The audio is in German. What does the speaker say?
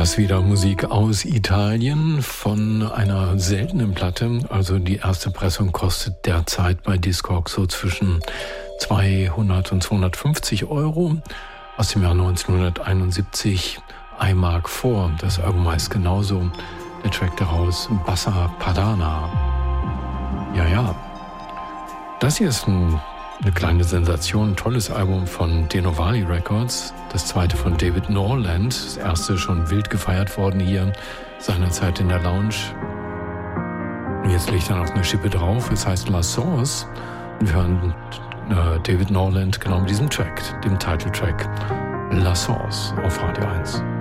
Das wieder Musik aus Italien von einer seltenen Platte. Also die erste Pressung kostet derzeit bei Discogs so zwischen 200 und 250 Euro. Aus dem Jahr 1971, I Mark IV. Das Album heißt genauso. Der Track daraus, Bassa Padana. Ja. Das hier ist eine kleine Sensation, ein tolles Album von Denovali Records, das zweite von David Norland, das erste schon wild gefeiert worden hier, seinerzeit in der Lounge. Und jetzt legt er noch eine Schippe drauf, es heißt La Source, und wir hören David Norland genau mit diesem Track, dem Titeltrack La Source auf Radio 1.